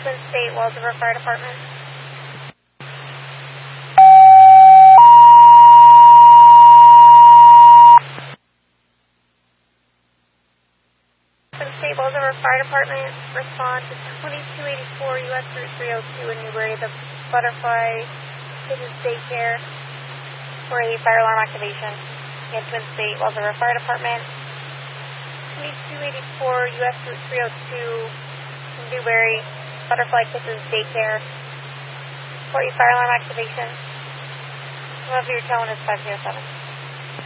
Twin State Walls River Fire Department. Twin State Walls River Fire Department, respond to 2284 US Route 302 in Newbury, the Butterfly Kittens Daycare for a fire alarm activation. Again, Twin State Walls River Fire Department, 2284 US Route 302 Newbury, Butterfly Kittens Daycare for a fire alarm activation. Whoever your tone is 507.